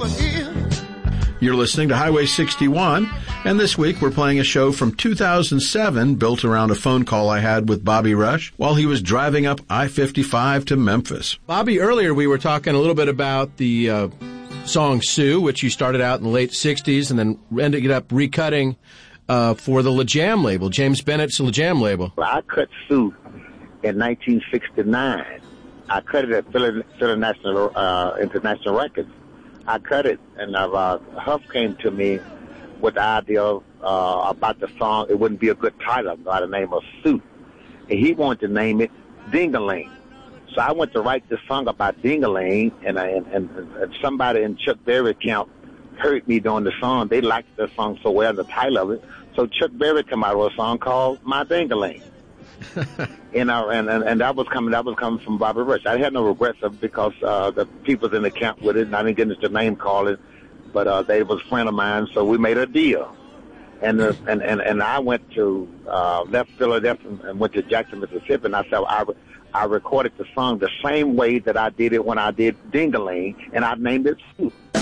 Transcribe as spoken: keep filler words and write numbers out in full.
again. You're listening to Highway sixty-one, and this week we're playing a show from two thousand seven built around a phone call I had with Bobby Rush while he was driving up I fifty-five to Memphis. Bobby, earlier we were talking a little bit about the uh, song Sue, which you started out in the late sixties and then ended up recutting uh, for the La Jam label, James Bennett's La Jam label. Well, I cut Sue in nineteen sixty-nine. I cut it at Philly, Philly National, uh, International Records. I cut it, and uh, Huff came to me with the idea of, uh, about the song. It wouldn't be a good title by the name of Sue. And he wanted to name it Ding-a-Ling. So I went to write this song about Ding-a-Ling, and, I, and, and, and somebody in Chuck Berry camp heard me doing the song. They liked the song so well, the title of it. So Chuck Berry came out with a song called My Ding-a-Ling. You know, and, and, and that was coming that was coming from Bobby Rush. I had no regrets of it because uh, the people was in the camp with it, and I didn't get into the name calling, but uh, they was a friend of mine, so we made a deal. And uh, and, and and I went to uh, left Philadelphia and went to Jackson, Mississippi, and I said I I recorded the song the same way that I did it when I did Ding-a-Ling, and I named it Sue.